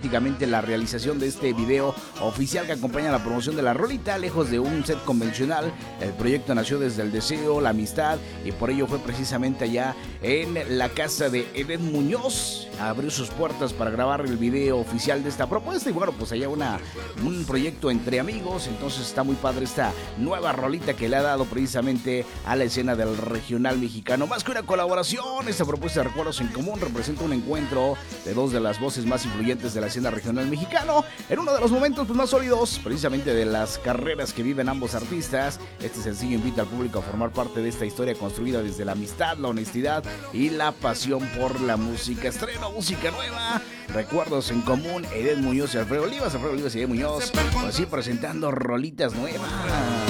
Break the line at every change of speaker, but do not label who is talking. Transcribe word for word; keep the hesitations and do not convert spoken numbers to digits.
prácticamente la realización de este video oficial que acompaña la promoción de la rolita. Lejos de un set convencional, el proyecto nació desde el deseo, la amistad, y por ello fue precisamente allá en la casa de Edén Muñoz. Abrió sus puertas para grabar el video oficial de esta propuesta, y bueno, pues allá una, un proyecto entre amigos. Entonces está muy padre esta nueva rolita que le ha dado precisamente a la escena del regional mexicano. Más que una colaboración, esta propuesta de Recuerdos en Común representa un encuentro de dos de las voces más influyentes de la escena regional mexicano, en uno de los momentos pues, más sólidos precisamente de las carreras que viven ambos artistas. Este sencillo invita al público a formar parte de esta historia construida desde la amistad, la honestidad y la pasión por la música. Estreno música nueva, Recuerdos en Común, Edén Muñoz y Alfredo Olivas. Alfredo Olivas y Edén Muñoz, pues sí, presentando rolitas nuevas.